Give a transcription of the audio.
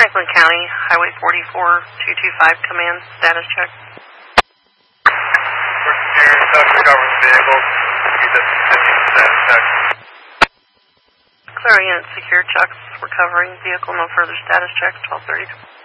Franklin County, Highway 44225, command, status check. Tuck recovering the vehicle. You just continue status check. Clear unit, secure Chuck's recovering vehicle, no further status check, 1230.